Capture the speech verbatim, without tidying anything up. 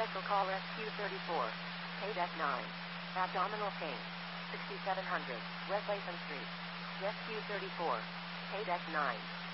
Special call S Q thirty-four. Paid F nine. Abdominal pain. sixty-seven hundred. West Latham Street. S Q thirty-four. Paid F nine.